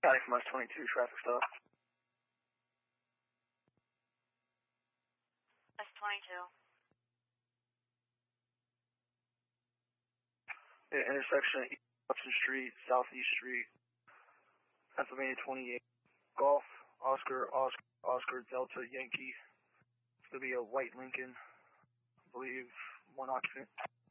County from S22, traffic stop. S22. Yeah, intersection of East Hudson Street, Southeast Street, Pennsylvania 28. Golf, Oscar, Delta, Yankee. It's going to be a white Lincoln, I believe, one occupant.